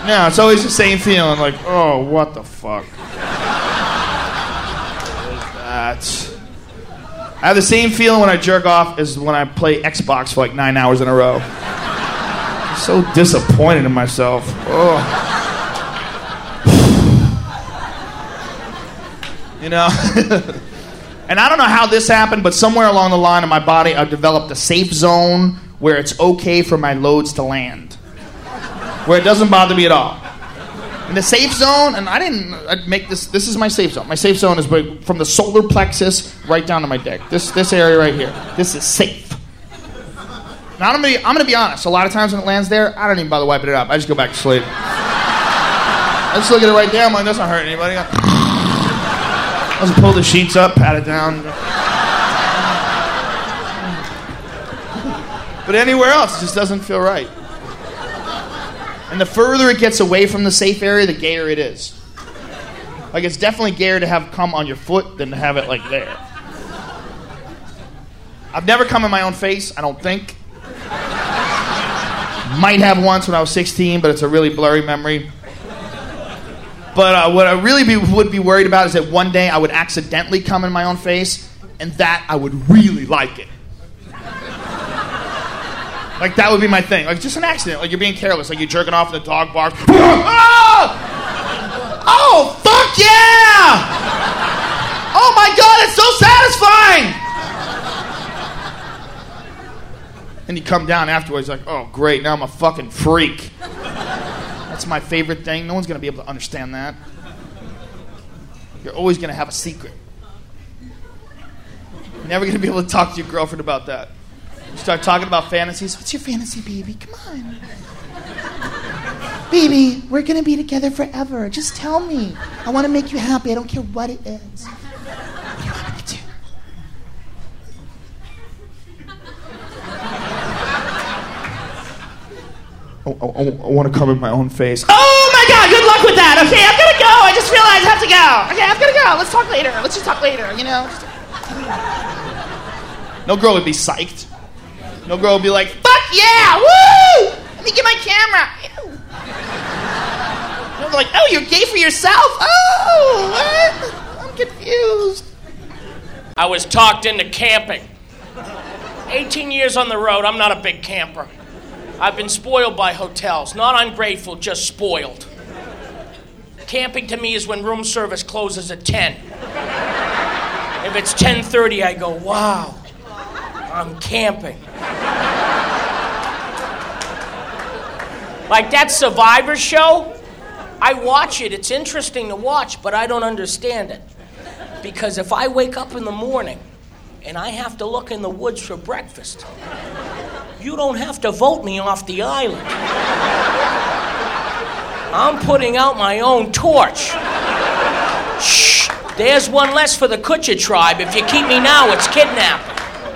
No, it's always the same feeling, like, oh, what the fuck? I have the same feeling when I jerk off as when I play Xbox for like 9 hours in a row. I'm so disappointed in myself. Oh. You know? And I don't know how this happened, but somewhere along the line of my body, I've developed a safe zone where it's okay for my loads to land. Where it doesn't bother me at all. In the safe zone, and I'd make this is my safe zone. My safe zone is from the solar plexus right down to my dick. This area right here. This is safe. Now I'm gonna be honest, a lot of times when it lands there, I don't even bother wiping it up. I just go back to sleep. I just look at it right there, I'm like, that's not hurting anybody. I'll just pull the sheets up, pat it down. But anywhere else, it just doesn't feel right. And the further it gets away from the safe area, the gayer it is. Like, it's definitely gayer to have cum on your foot than to have it, like, there. I've never come in my own face, I don't think. Might have once when I was 16, but it's a really blurry memory. But what I really would be worried about is that one day I would accidentally come in my own face, and that I would really like it. Like, that would be my thing. Like, just an accident. Like, you're being careless. Like, you're jerking off and the dog barks. Oh! Oh, fuck yeah! Oh, my God, it's so satisfying! And you come down afterwards like, oh, great, now I'm a fucking freak. That's my favorite thing. No one's going to be able to understand that. You're always going to have a secret. You're never going to be able to talk to your girlfriend about that. You start talking about fantasies. What's your fantasy, baby? Come on. Baby, we're going to be together forever. Just tell me. I want to make you happy. I don't care what it is. What do you want me to do? I want to come in my own face. Oh my God, good luck with that. Okay, I'm going to go. I just realized I have to go. Okay, I'm going to go. Let's talk later. Let's just talk later, you know? No girl would be psyched. No girl would be like, fuck yeah, woo! Let me get my camera. Ew. They're like, oh, you're gay for yourself? Oh, what? I'm confused. I was talked into camping. 18 years on the road, I'm not a big camper. I've been spoiled by hotels. Not ungrateful, just spoiled. Camping to me is when room service closes at 10. If it's 10:30, I go, wow, I'm camping. Like that Survivor show, I watch it. It's interesting to watch, but I don't understand it. Because if I wake up in the morning and I have to look in the woods for breakfast, you don't have to vote me off the island. I'm putting out my own torch. Shh, there's one less for the Kutcher tribe. If you keep me now, it's kidnapping.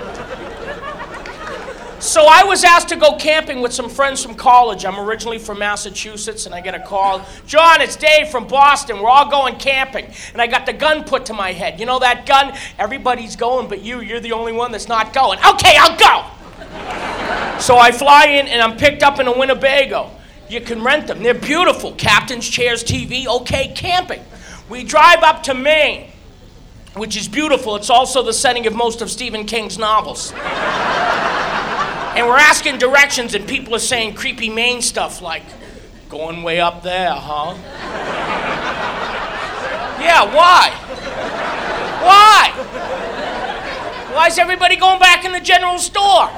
So I was asked to go camping with some friends from college. I'm originally from Massachusetts, and I get a call. John, it's Dave from Boston. We're all going camping. And I got the gun put to my head. You know that gun? Everybody's going, but you're the only one that's not going. Okay, I'll go. So I fly in, and I'm picked up in a Winnebago. You can rent them. They're beautiful. Captain's chairs, TV, okay, camping. We drive up to Maine, which is beautiful. It's also the setting of most of Stephen King's novels. And we're asking directions, and people are saying creepy Maine stuff like, going way up there, huh? Yeah, why? Why? Why is everybody going back in the general store?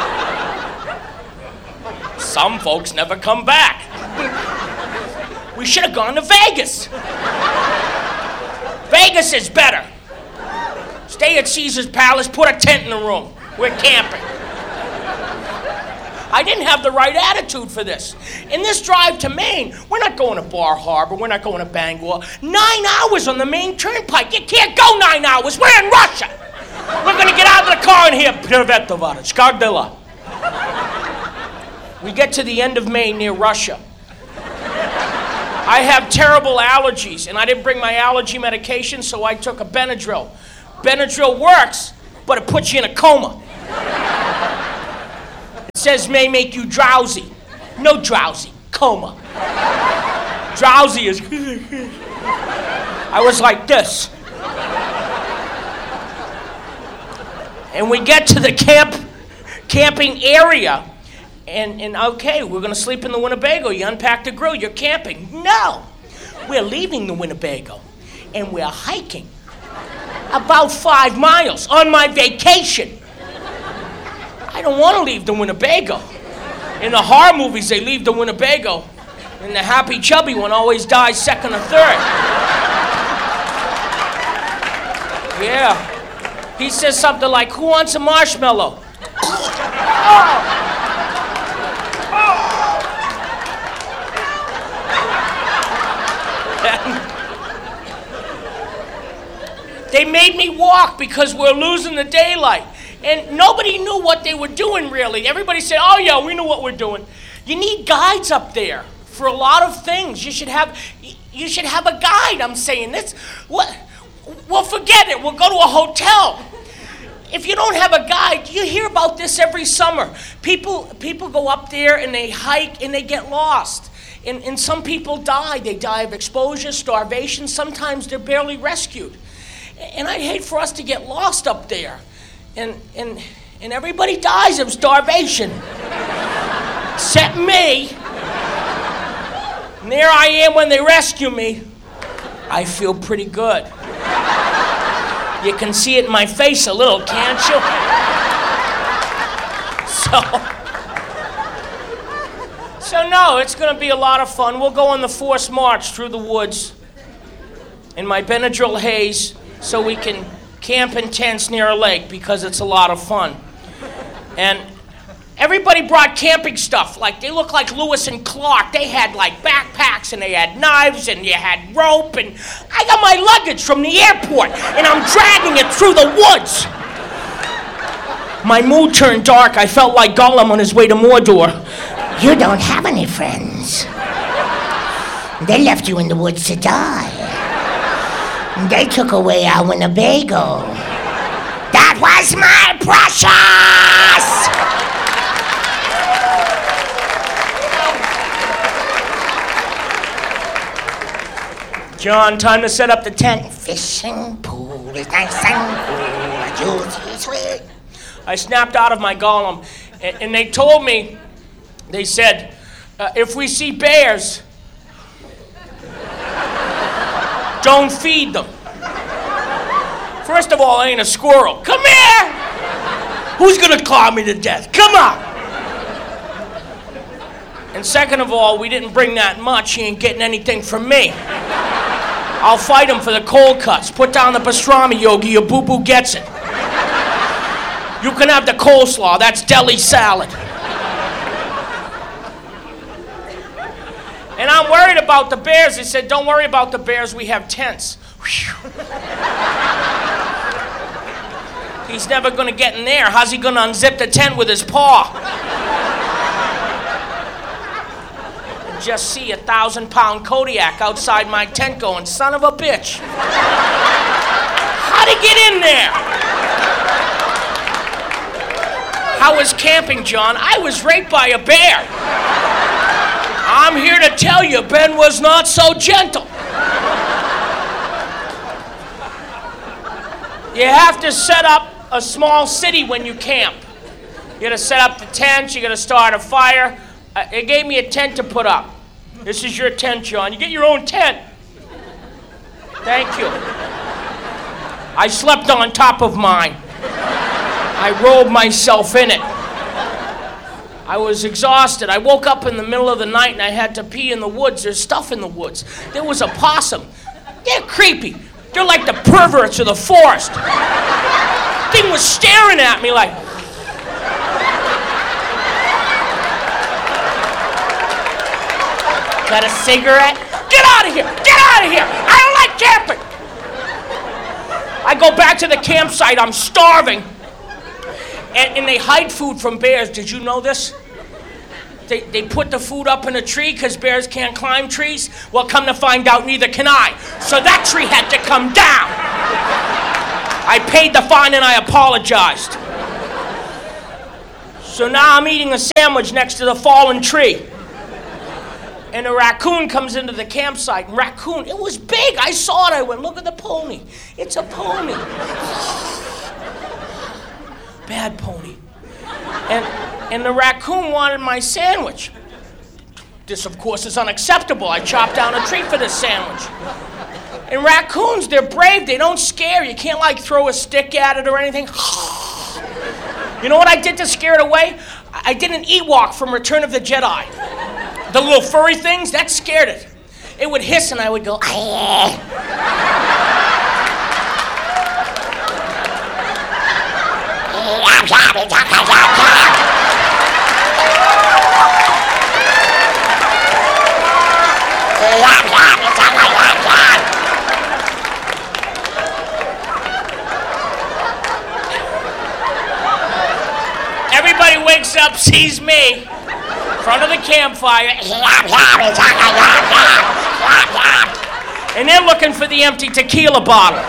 Some folks never come back. We should have gone to Vegas. Vegas is better. Stay at Caesar's Palace, put a tent in the room. We're camping. I didn't have the right attitude for this. In this drive to Maine, we're not going to Bar Harbor, we're not going to Bangor. 9 hours on the Maine Turnpike. You can't go 9 hours. We're in Russia. We're going to get out of the car and hear Privetovara, Skardila. We get to the end of Maine near Russia. I have terrible allergies, and I didn't bring my allergy medication, so I took a Benadryl. Benadryl works, but it puts you in a coma. It says may make you drowsy. No drowsy, coma. drowsy as... I was like this. And we get to the camping area, and okay, we're gonna sleep in the Winnebago. You unpack the grill, you're camping. No, we're leaving the Winnebago, and we're hiking about 5 miles on my vacation. I don't want to leave the Winnebago. In the horror movies, they leave the Winnebago, and the happy chubby one always dies second or third. Yeah. He says something like, "Who wants a marshmallow?" They made me walk because we're losing the daylight. And nobody knew what they were doing, really. Everybody said, "Oh, yeah, we know what we're doing." You need guides up there for a lot of things. You should have a guide, I'm saying. Well, forget it. We'll go to a hotel. If you don't have a guide, you hear about this every summer. People go up there and they hike and they get lost. And some people die. They die of exposure, starvation. Sometimes they're barely rescued. And I'd hate for us to get lost up there. And everybody dies of starvation. Except me. And there I am when they rescue me. I feel pretty good. You can see it in my face a little, can't you? So no, it's going to be a lot of fun. We'll go on the forced march through the woods in my Benadryl haze so we can camp in tents near a lake because it's a lot of fun. And everybody brought camping stuff. Like, they look like Lewis and Clark. They had like backpacks and they had knives and you had rope, and I got my luggage from the airport and I'm dragging it through the woods. My mood turned dark. I felt like Gollum on his way to Mordor. You don't have any friends. They left you in the woods to die. They took away our Winnebago. That was my precious! John, time to set up the tent. Fishing pool is nice and cool, juicy, sweet. I snapped out of my Gollum, and they told me, they said, if we see bears, don't feed them. First of all, I ain't a squirrel. Come here! Who's gonna claw me to death? Come on! And second of all, we didn't bring that much. He ain't getting anything from me. I'll fight him for the cold cuts. Put down the pastrami, Yogi. Your boo-boo gets it. You can have the coleslaw. That's deli salad. And I'm worried about the bears. They said, don't worry about the bears. We have tents. Whew. He's never going to get in there. How's he going to unzip the tent with his paw? Just see 1,000-pound Kodiak outside my tent going, son of a bitch. How'd he get in there? How was camping, John? I was raped by a bear. I'm here to tell you, Ben was not so gentle. You have to set up a small city when you camp. You gotta set up the tent, you gotta start a fire. They gave me a tent to put up. This is your tent, John. You get your own tent. Thank you. I slept on top of mine. I rolled myself in it. I was exhausted. I woke up in the middle of the night and I had to pee in the woods. There's stuff in the woods. There was a possum. They're creepy. They're like the perverts of the forest. Thing was staring at me like... Got a cigarette? Get out of here! Get out of here! I don't like camping! I go back to the campsite. I'm starving. And they hide food from bears. Did you know this? They put the food up in a tree because bears can't climb trees. Well, come to find out, neither can I. So that tree had to come down. I paid the fine and I apologized. So now I'm eating a sandwich next to the fallen tree. And a raccoon comes into the campsite. And raccoon, it was big. I saw it. I went, look at the pony. It's a pony. Bad pony. And the raccoon wanted my sandwich. This, of course, is unacceptable. I chopped down a tree for this sandwich. And raccoons, they're brave. They don't scare. You can't, like, throw a stick at it or anything. You know what I did to scare it away? I did an Ewok from Return of the Jedi. The little furry things, that scared it. It would hiss and I would go, Everybody wakes up, sees me, in front of the campfire, and they're looking for the empty tequila bottle.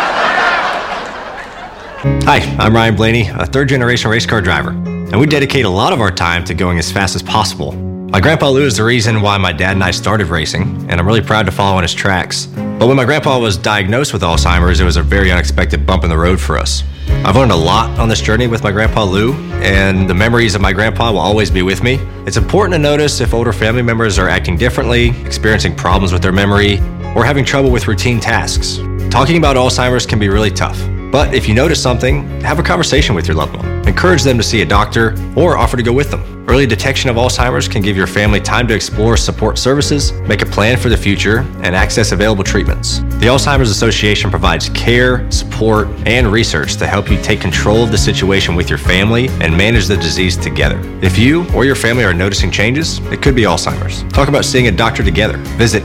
Hi, I'm Ryan Blaney, a third-generation race car driver, and we dedicate a lot of our time to going as fast as possible. My grandpa Lou is the reason why my dad and I started racing, and I'm really proud to follow in his tracks. But when my grandpa was diagnosed with Alzheimer's, it was a very unexpected bump in the road for us. I've learned a lot on this journey with my grandpa Lou, and the memories of my grandpa will always be with me. It's important to notice if older family members are acting differently, experiencing problems with their memory, or having trouble with routine tasks. Talking about Alzheimer's can be really tough, but if you notice something, have a conversation with your loved one. Encourage them to see a doctor or offer to go with them. Early detection of Alzheimer's can give your family time to explore support services, make a plan for the future, and access available treatments. The Alzheimer's Association provides care, support, and research to help you take control of the situation with your family and manage the disease together. If you or your family are noticing changes, it could be Alzheimer's. Talk about seeing a doctor together. Visit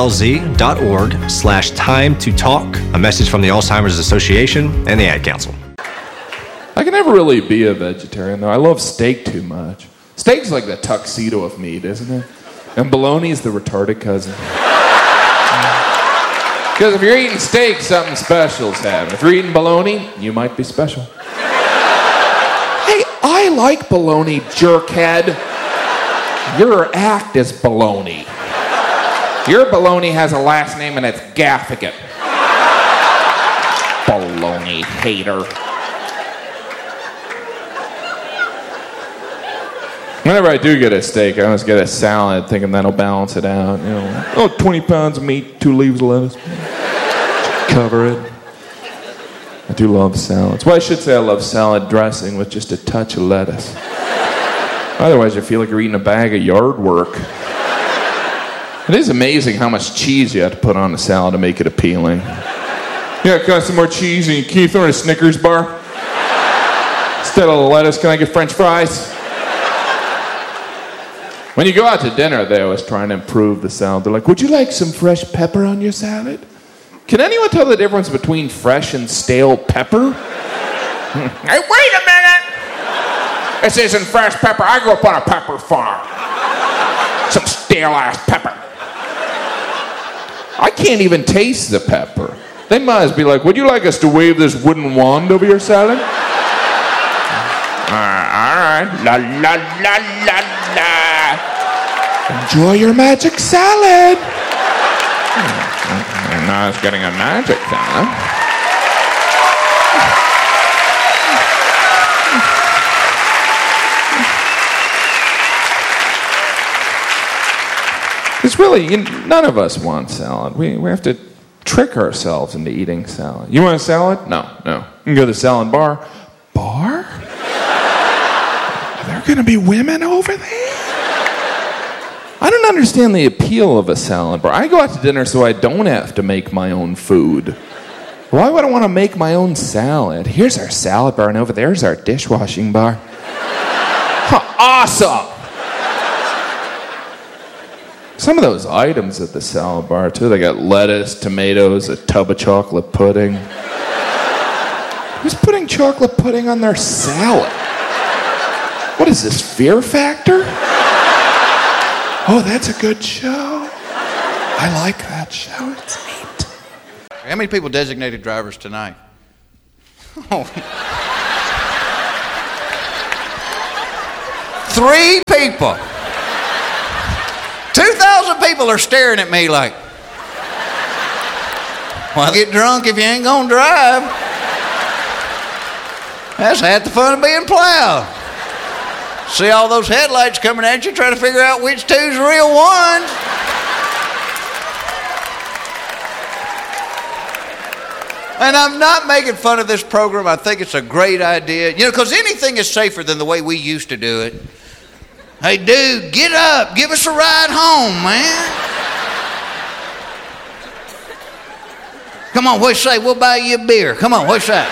alz.org/time-to-talk, a message from the Alzheimer's Association and the Ad Council. I can never really be a vegetarian, though. I love steak too much. Steak's like the tuxedo of meat, isn't it? And bologna's the retarded cousin. Because if you're eating steak, something special's happening. If you're eating bologna, you might be special. Hey, I like bologna, jerkhead. Your act is bologna. Your bologna has a last name and it's Gaffigan. Bologna hater. Whenever I do get a steak, I always get a salad thinking that'll balance it out. You know, 20 pounds of meat, 2 leaves of lettuce. Cover it. I do love salads. Well, I should say I love salad dressing with just a touch of lettuce. Otherwise, you feel like you're eating a bag of yard work. It is amazing how much cheese you have to put on a salad to make it appealing. Yeah, can I have some more cheese? And can you throw in a Snickers bar? Instead of the lettuce, can I get French fries? When you go out to dinner, they always try and improve the salad. They're like, would you like some fresh pepper on your salad? Can anyone tell the difference between fresh and stale pepper? Hey, wait a minute! This isn't fresh pepper. I grew up on a pepper farm. Some stale-ass pepper. I can't even taste the pepper. They must be like, would you like us to wave this wooden wand over your salad? All right. La, la, la, la, la. Enjoy your magic salad. And now it's getting a magic salad. It's really, none of us want salad. We have to trick ourselves into eating salad. You want a salad? No. You can go to the salad bar. Bar? Are there going to be women over there? I don't understand the appeal of a salad bar. I go out to dinner so I don't have to make my own food. Why would I want to make my own salad? Here's our salad bar, and over there's our dishwashing bar. Huh, awesome! Some of those items at the salad bar, too, they got lettuce, tomatoes, a tub of chocolate pudding. Who's putting chocolate pudding on their salad? What is this, Fear Factor? Oh, that's a good show. I like that show. It's neat. How many people designated drivers tonight? Oh. 3 people. 2,000 of people are staring at me like, well, get drunk if you ain't gonna drive. That's half the fun of being plowed. See all those headlights coming at you, trying to figure out which two's the real ones. And I'm not making fun of this program. I think it's a great idea. You know, because anything is safer than the way we used to do it. Hey, dude, get up. Give us a ride home, man. Come on, what you say? We'll buy you a beer. Come on, what you say?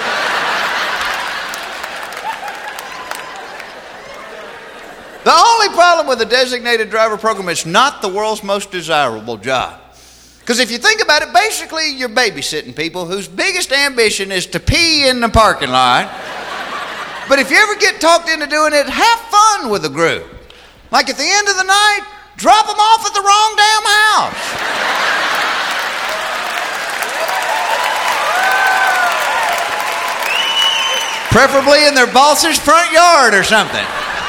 The only problem with the designated driver program, it's not the world's most desirable job. Because if you think about it, basically you're babysitting people whose biggest ambition is to pee in the parking lot. But if you ever get talked into doing it, have fun with the group. Like at the end of the night, drop them off at the wrong damn house. Preferably in their boss's front yard or something.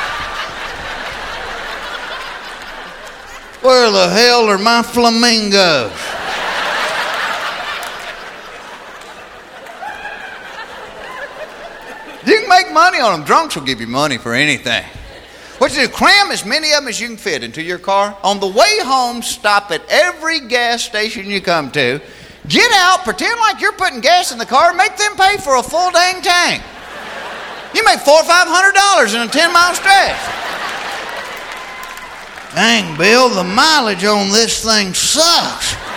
Where the hell are my flamingos? You can make money on them. Drunks will give you money for anything. What you do, cram as many of them as you can fit into your car. On the way home, stop at every gas station you come to. Get out, pretend like you're putting gas in the car, make them pay for a full dang tank. You make $400 or $500 in a 10-mile stretch. Dang, Bill, the mileage on this thing sucks.